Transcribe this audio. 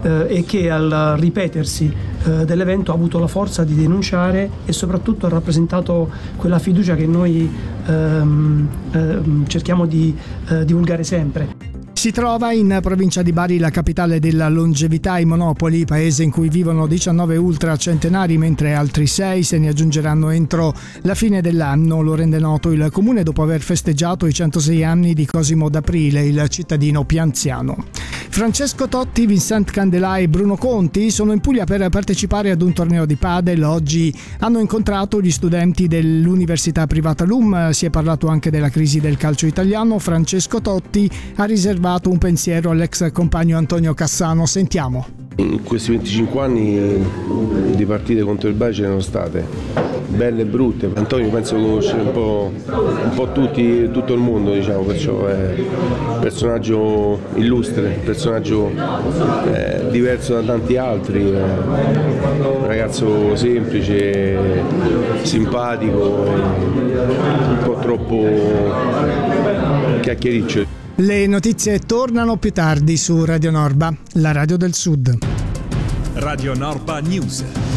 e che al ripetersi dell'evento ha avuto la forza di denunciare e soprattutto ha rappresentato quella fiducia che noi cerchiamo di divulgare sempre. Si trova in provincia di Bari, la capitale della longevità, i Monopoli, paese in cui vivono 19 ultracentenari, mentre altri 6 se ne aggiungeranno entro la fine dell'anno. Lo rende noto il comune dopo aver festeggiato i 106 anni di Cosimo d'Aprile, il cittadino più anziano. Francesco Totti, Vincent Candelà e Bruno Conti sono in Puglia per partecipare ad un torneo di padel. Oggi hanno incontrato gli studenti dell'università privata LUM. Si è parlato anche della crisi del calcio italiano. Francesco Totti ha riservato un pensiero all'ex compagno Antonio Cassano. Sentiamo. In questi 25 anni di partite contro il Bari ce ne sono state, belle e brutte. Antonio penso conosce un po' tutti, tutto il mondo, diciamo, perciò è un personaggio illustre, un personaggio diverso da tanti altri, un ragazzo semplice, simpatico, un po' troppo chiacchiericcio. Le notizie tornano più tardi su Radio Norba, la radio del Sud. Radio Norba News.